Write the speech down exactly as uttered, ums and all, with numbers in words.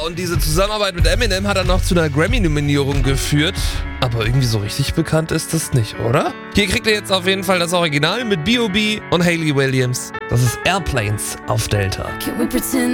und diese Zusammenarbeit mit Eminem hat dann noch zu einer Grammy-Nominierung geführt. Aber irgendwie so richtig bekannt ist das nicht, oder? Hier kriegt ihr jetzt auf jeden Fall das Original mit B O B und Hayley Williams. Das ist Airplanes auf Delta. Can we pretend